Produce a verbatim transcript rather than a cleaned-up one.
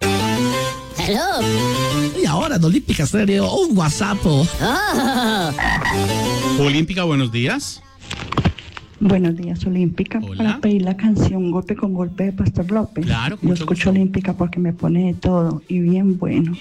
Hello. Y ahora en Olímpica Stereo, un WhatsApp. Oh. Olímpica, buenos días. Buenos días, Olímpica. Hola. Para pedir la canción Golpe con Golpe de Pastor López. Claro, con Yo mucho escucho gusto. Olímpica porque me pone de todo y bien bueno.